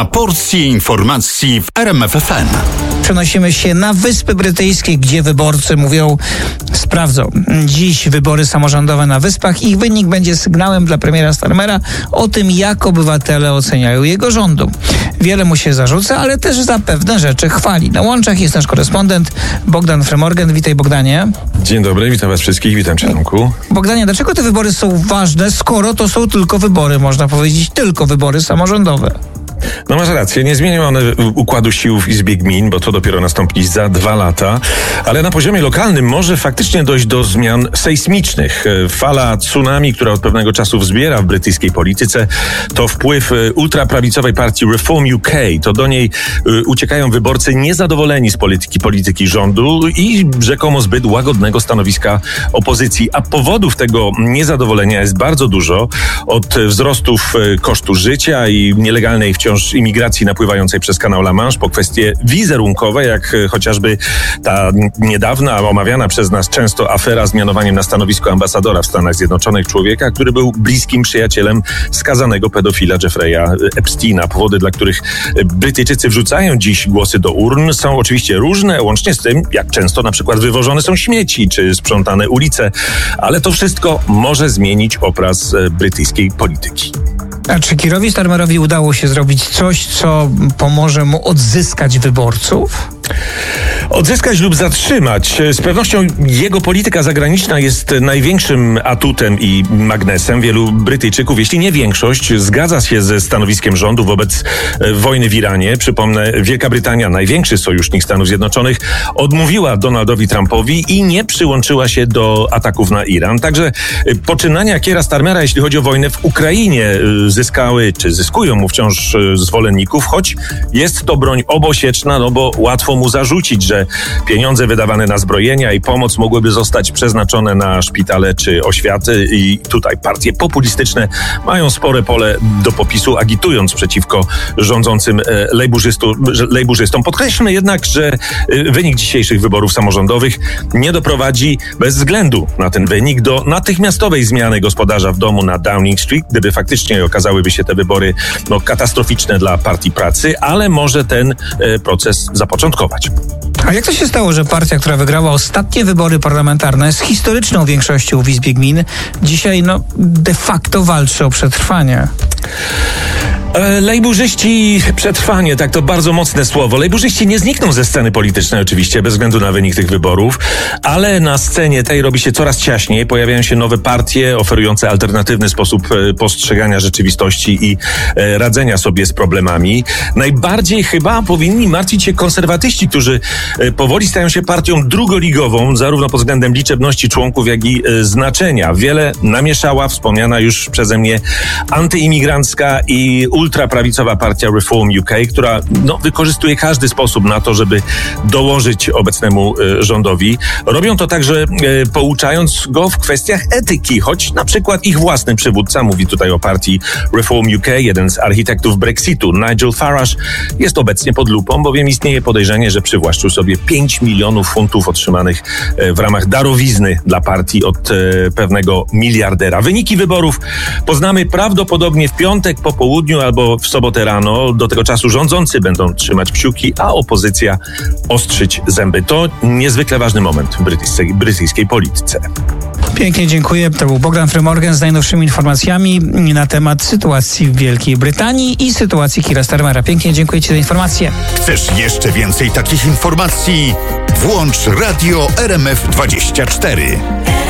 Porcje informacji w RMF FM. Przenosimy się na Wyspy Brytyjskie, gdzie wyborcy sprawdzą dziś wybory samorządowe na Wyspach. Ich wynik będzie sygnałem dla premiera Starmera o tym, jak obywatele oceniają jego rządu. Wiele mu się zarzuca, ale też za pewne rzeczy chwali. Na łączach jest nasz korespondent Bogdan Frymorgan. Witaj, Bogdanie. Dzień dobry, witam was wszystkich, witam cię, Tomku. Bogdanie, dlaczego te wybory są ważne, skoro to są tylko wybory, można powiedzieć, tylko wybory samorządowe? No masz rację, nie zmienią one układu sił w Izbie Gmin, bo to dopiero nastąpi za 2 lata, ale na poziomie lokalnym może faktycznie dojść do zmian sejsmicznych. Fala tsunami, która od pewnego czasu wzbiera w brytyjskiej polityce, to wpływ ultraprawicowej partii Reform UK. To do niej uciekają wyborcy niezadowoleni z polityki rządu i rzekomo zbyt łagodnego stanowiska opozycji. A powodów tego niezadowolenia jest bardzo dużo. Od wzrostów kosztu życia i nielegalnej wciąż imigracji napływającej przez kanał La Manche po kwestie wizerunkowe, jak chociażby ta niedawna, omawiana przez nas często afera z mianowaniem na stanowisko ambasadora w Stanach Zjednoczonych człowieka, który był bliskim przyjacielem skazanego pedofila Jeffrey'a Epsteina. Powody, dla których Brytyjczycy wrzucają dziś głosy do urn, są oczywiście różne, łącznie z tym, jak często na przykład wywożone są śmieci czy sprzątane ulice, ale to wszystko może zmienić obraz brytyjskiej polityki. A czy Keerowi Starmerowi udało się zrobić coś, co pomoże mu odzyskać wyborców? Odzyskać lub zatrzymać. Z pewnością jego polityka zagraniczna jest największym atutem i magnesem. Wielu Brytyjczyków, jeśli nie większość, zgadza się ze stanowiskiem rządu wobec wojny w Iranie. Przypomnę, Wielka Brytania, największy sojusznik Stanów Zjednoczonych, odmówiła Donaldowi Trumpowi i nie przyłączyła się do ataków na Iran. Także poczynania Keira Starmera, jeśli chodzi o wojnę w Ukrainie, zyskały, czy zyskują mu wciąż zwolenników, choć jest to broń obosieczna, no bo łatwo mu zarzucić, że pieniądze wydawane na zbrojenia i pomoc mogłyby zostać przeznaczone na szpitale czy oświaty i tutaj partie populistyczne mają spore pole do popisu, agitując przeciwko rządzącym lejburzystom. Podkreślmy jednak, że wynik dzisiejszych wyborów samorządowych nie doprowadzi bez względu na ten wynik do natychmiastowej zmiany gospodarza w domu na Downing Street, gdyby faktycznie okazałyby się te wybory katastroficzne dla Partii Pracy, ale może ten proces zapoczątkować. A jak to się stało, że partia, która wygrała ostatnie wybory parlamentarne z historyczną większością w Izbie Gmin, dzisiaj de facto walczy o przetrwanie? Lejburzyści, przetrwanie, tak, to bardzo mocne słowo. Lejburzyści nie znikną ze sceny politycznej oczywiście, bez względu na wynik tych wyborów, ale na scenie tej robi się coraz ciaśniej, pojawiają się nowe partie oferujące alternatywny sposób postrzegania rzeczywistości i radzenia sobie z problemami. Najbardziej chyba powinni martwić się konserwatyści, którzy powoli stają się partią drugoligową, zarówno pod względem liczebności członków, jak i znaczenia. Wiele namieszała wspomniana już przeze mnie antyimigrancka i ultraprawicowa partia Reform UK, która wykorzystuje każdy sposób na to, żeby dołożyć obecnemu rządowi. Robią to także pouczając go w kwestiach etyki, choć na przykład ich własny przywódca, mówi tutaj o partii Reform UK, jeden z architektów Brexitu, Nigel Farage, jest obecnie pod lupą, bowiem istnieje podejrzenie, że przywłaszczył sobie 5 milionów funtów otrzymanych w ramach darowizny dla partii od pewnego miliardera. Wyniki wyborów poznamy prawdopodobnie w piątek po południu albo w sobotę rano. Do tego czasu rządzący będą trzymać kciuki, a opozycja ostrzyć zęby. To niezwykle ważny moment w brytyjskiej polityce. Pięknie dziękuję. To był Bogdan Frymorgan z najnowszymi informacjami na temat sytuacji w Wielkiej Brytanii i sytuacji Keira Starmera. Pięknie dziękuję Ci za informacje. Chcesz jeszcze więcej takich informacji? Włącz Radio RMF 24.